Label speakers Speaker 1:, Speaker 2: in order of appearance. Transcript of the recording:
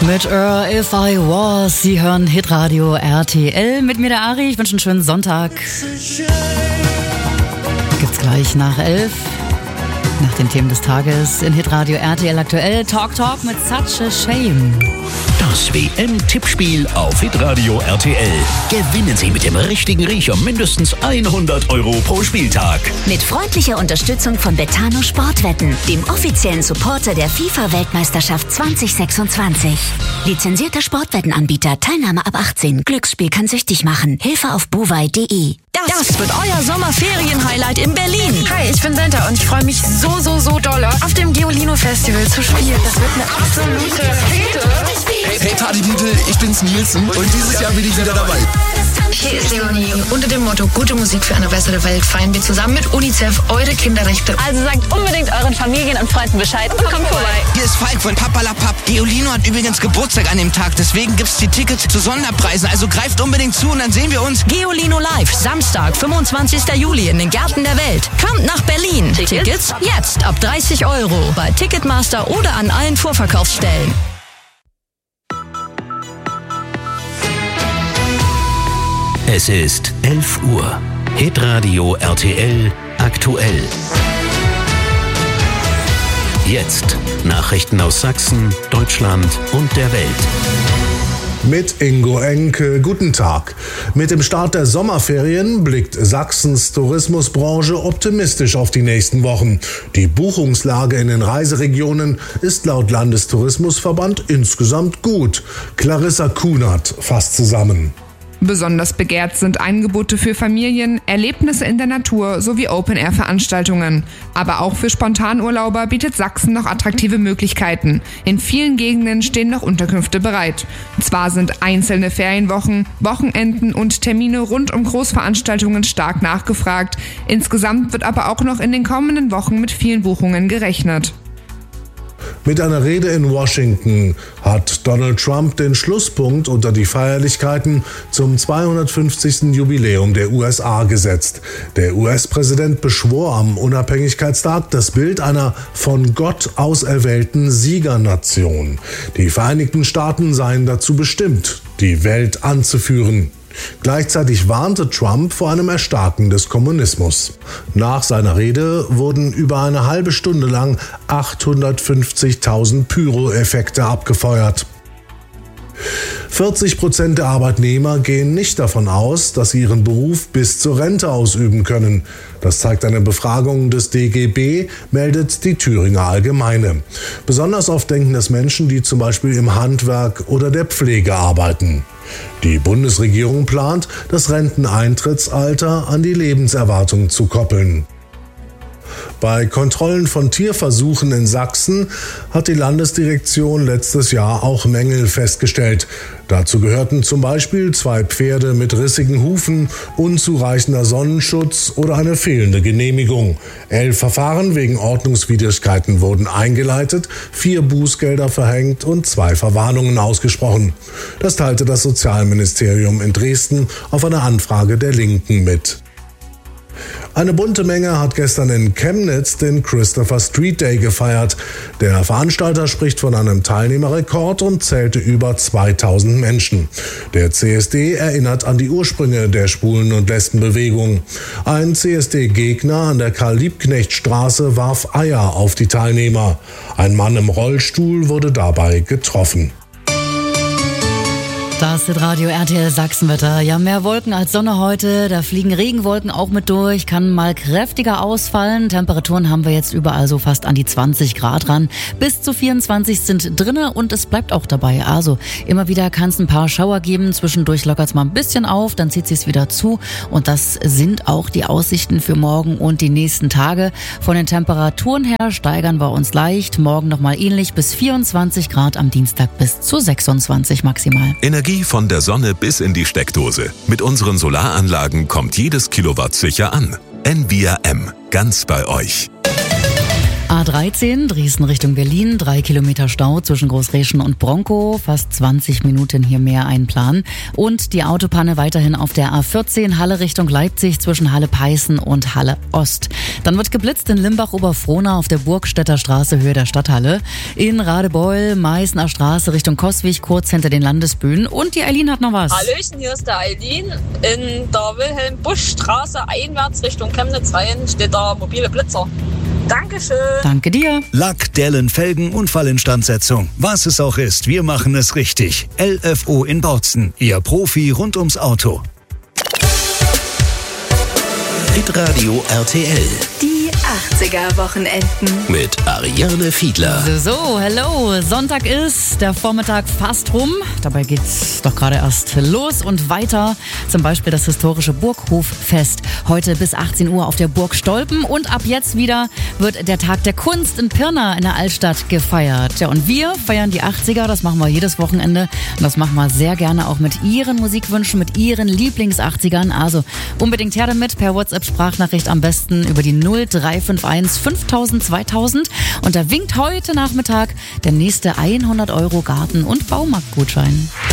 Speaker 1: Mit If I Was. Sie hören Hitradio RTL. Mit mir der Ari. Ich wünsche einen schönen Sonntag. Gibt's gleich nach 11. Nach den Themen des Tages in Hitradio RTL aktuell. Talk mit Such a Shame.
Speaker 2: Das WM-Tippspiel auf Hitradio RTL. Gewinnen Sie mit dem richtigen Riecher mindestens 100 Euro pro Spieltag.
Speaker 3: Mit freundlicher Unterstützung von Betano Sportwetten, dem offiziellen Supporter der FIFA-Weltmeisterschaft 2026. Lizenzierter Sportwettenanbieter, Teilnahme ab 18. Glücksspiel kann süchtig machen. Hilfe auf buwei.de.
Speaker 4: Das wird euer Sommerferien-Highlight in Berlin.
Speaker 5: Hi, ich bin Senta und ich freue mich so dolle, auf dem Geolino-Festival zu spielen. Das wird eine absolute Fete.
Speaker 6: Hey Party People, ich bin's Nielsen und dieses Jahr bin ich wieder dabei.
Speaker 5: Hier ist Leonie und unter dem Motto Gute Musik für eine bessere Welt feiern wir zusammen mit UNICEF eure Kinderrechte.
Speaker 4: Also sagt unbedingt euren Familien und Freunden Bescheid und kommt vorbei.
Speaker 7: Hier ist Falk von Papalapap. Geolino hat übrigens Geburtstag an dem Tag, deswegen gibt's die Tickets zu Sonderpreisen. Also greift unbedingt zu und dann sehen wir uns.
Speaker 4: Geolino Live, Samstag, 25. Juli in den Gärten der Welt. Kommt nach Berlin. Tickets jetzt ab 30 Euro bei Ticketmaster oder an allen Vorverkaufsstellen.
Speaker 2: Es ist 11 Uhr. Hitradio RTL aktuell. Jetzt Nachrichten aus Sachsen, Deutschland und der Welt.
Speaker 8: Mit Ingo Enke, guten Tag. Mit dem Start der Sommerferien blickt Sachsens Tourismusbranche optimistisch auf die nächsten Wochen. Die Buchungslage in den Reiseregionen ist laut Landestourismusverband insgesamt gut. Clarissa Kunert fasst zusammen.
Speaker 9: Besonders begehrt sind Angebote für Familien, Erlebnisse in der Natur sowie Open-Air-Veranstaltungen. Aber auch für Spontanurlauber bietet Sachsen noch attraktive Möglichkeiten. In vielen Gegenden stehen noch Unterkünfte bereit. Zwar sind einzelne Ferienwochen, Wochenenden und Termine rund um Großveranstaltungen stark nachgefragt. Insgesamt wird aber auch noch in den kommenden Wochen mit vielen Buchungen gerechnet.
Speaker 8: Mit einer Rede in Washington hat Donald Trump den Schlusspunkt unter die Feierlichkeiten zum 250. Jubiläum der USA gesetzt. Der US-Präsident beschwor am Unabhängigkeitstag das Bild einer von Gott auserwählten Siegernation. Die Vereinigten Staaten seien dazu bestimmt, die Welt anzuführen. Gleichzeitig warnte Trump vor einem Erstarken des Kommunismus. Nach seiner Rede wurden über eine halbe Stunde lang 850.000 Pyro-Effekte abgefeuert. 40% der Arbeitnehmer gehen nicht davon aus, dass sie ihren Beruf bis zur Rente ausüben können. Das zeigt eine Befragung des DGB, meldet die Thüringer Allgemeine. Besonders oft denken das Menschen, die zum Beispiel im Handwerk oder der Pflege arbeiten. Die Bundesregierung plant, das Renteneintrittsalter an die Lebenserwartung zu koppeln. Bei Kontrollen von Tierversuchen in Sachsen hat die Landesdirektion letztes Jahr auch Mängel festgestellt. Dazu gehörten zum Beispiel 2 Pferde mit rissigen Hufen, unzureichender Sonnenschutz oder eine fehlende Genehmigung. 11 Verfahren wegen Ordnungswidrigkeiten wurden eingeleitet, 4 Bußgelder verhängt und 2 Verwarnungen ausgesprochen. Das teilte das Sozialministerium in Dresden auf eine Anfrage der Linken mit. Eine bunte Menge hat gestern in Chemnitz den Christopher Street Day gefeiert. Der Veranstalter spricht von einem Teilnehmerrekord und zählte über 2000 Menschen. Der CSD erinnert an die Ursprünge der Schwulen- und Lesbenbewegung. Ein CSD-Gegner an der Karl-Liebknecht-Straße warf Eier auf die Teilnehmer. Ein Mann im Rollstuhl wurde dabei getroffen.
Speaker 1: Das ist Radio RTL Sachsenwetter. Ja, mehr Wolken als Sonne heute. Da fliegen Regenwolken auch mit durch. Kann mal kräftiger ausfallen. Temperaturen haben wir jetzt überall so fast an die 20 Grad ran. Bis zu 24 sind drinne und es bleibt auch dabei. Also immer wieder kann es ein paar Schauer geben. Zwischendurch lockert es mal ein bisschen auf, dann zieht es wieder zu. Und das sind auch die Aussichten für morgen und die nächsten Tage. Von den Temperaturen her steigern wir uns leicht. Morgen nochmal ähnlich bis 24 Grad, am Dienstag bis zu 26 maximal.
Speaker 10: Energie von der Sonne bis in die Steckdose. Mit unseren Solaranlagen kommt jedes Kilowatt sicher an. NVRM, ganz bei euch.
Speaker 1: A13, Dresden Richtung Berlin, 3 Kilometer Stau zwischen Großreschen und Bronkow, fast 20 Minuten hier mehr einplanen. Und die Autopanne weiterhin auf der A14, Halle Richtung Leipzig zwischen Halle-Peißen und Halle Ost. Dann wird geblitzt in Limbach-Oberfrohna auf der Burgstädter Straße Höhe der Stadthalle. In Radebeul, Meißner Straße Richtung Coswig, kurz hinter den Landesbühnen. Und die Eileen hat noch was.
Speaker 11: Hallöchen, hier ist der Eileen. In der Wilhelm-Busch-Straße einwärts Richtung Chemnitz rein steht der mobile Blitzer. Dankeschön.
Speaker 1: Danke dir.
Speaker 12: Lack, Dellen, Felgen, Unfallinstandsetzung. Was es auch ist, wir machen es richtig. LFO in Bautzen, Ihr Profi rund ums Auto.
Speaker 2: Hitradio RTL.
Speaker 13: Die 80er-Wochenenden.
Speaker 2: Mit Ariane Fiedler.
Speaker 1: So, hello. Sonntag ist der Vormittag fast rum. Dabei geht's doch gerade erst los und weiter. Zum Beispiel das historische Burghoffest. Heute bis 18 Uhr auf der Burg Stolpen. Und ab jetzt wieder wird der Tag der Kunst in Pirna in der Altstadt gefeiert. Ja, und wir feiern die 80er. Das machen wir jedes Wochenende. Und das machen wir sehr gerne auch mit Ihren Musikwünschen, mit Ihren Lieblings-80ern. Also unbedingt her damit per WhatsApp-Sprachnachricht am besten über die 0351 5000 2000. Und da winkt heute Nachmittag der nächste 100 € Garten- und Baumarktgutschein.